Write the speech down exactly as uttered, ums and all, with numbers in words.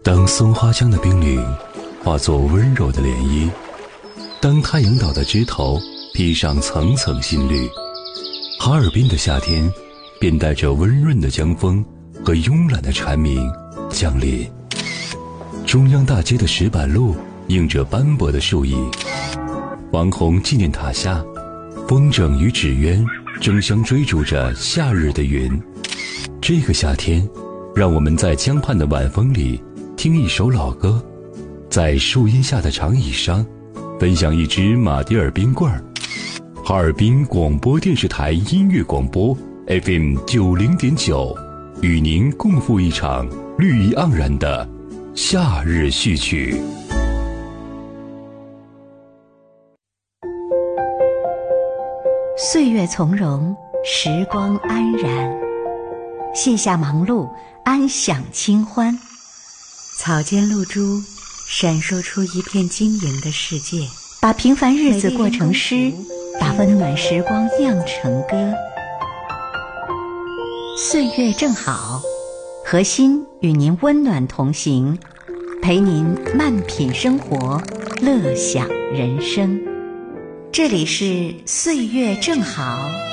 当松花江的冰凌化作温柔的涟漪，当太阳岛的枝头披上层层新绿，哈尔滨的夏天便带着温润的江风和慵懒的蝉鸣降临。中央大街的石板路映着斑驳的树影，王洪纪念塔下，风筝与纸鸢争相追逐着夏日的云。这个夏天，让我们在江畔的晚风里听一首老歌，在树荫下的长椅上分享一支马迭尔冰棍儿。哈尔滨广播电视台音乐广播 F M 九零点九，与您共赴一场绿意盎然的夏日序曲。 岁月从容，时光安然，卸下忙碌，安享清欢。 草间露珠闪烁出一片晶莹的世界， 把平凡日子过成诗，把温暖时光酿成歌。岁月正好，核心与您温暖同行，陪您慢品生活，乐享人生。这里是岁月正好。